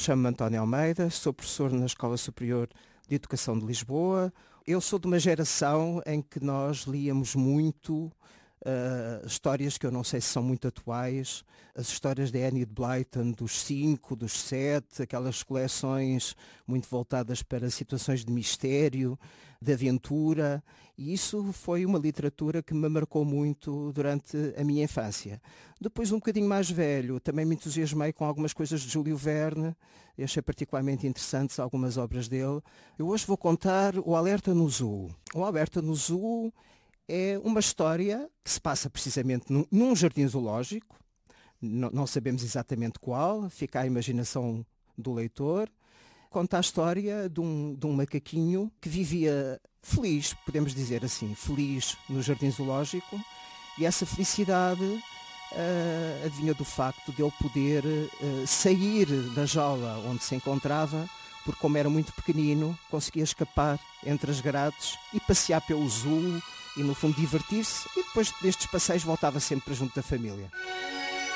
chamo-me António Almeida, sou professor na Escola Superior de Educação de Lisboa. Eu sou de uma geração em que nós líamos muito histórias que eu não sei se são muito atuais, as histórias de Enid Blyton, dos 5, dos 7, aquelas coleções muito voltadas para situações de mistério, de aventura, e isso foi uma literatura que me marcou muito durante a minha infância. Depois, um bocadinho mais velho, também me entusiasmei com algumas coisas de Júlio Verne, eu achei particularmente interessantes algumas obras dele. Eu hoje vou contar O Alerta no Zoo. O Alerta no Zoo é uma história que se passa precisamente num jardim zoológico, não sabemos exatamente qual, fica à imaginação do leitor. Conta a história de um macaquinho que vivia feliz, podemos dizer assim, feliz no jardim zoológico, e essa felicidade adivinha do facto de ele poder sair da jaula onde se encontrava, porque como era muito pequenino, conseguia escapar entre as grades e passear pelo zoo e no fundo divertir-se, e depois destes passeios voltava sempre para junto da família.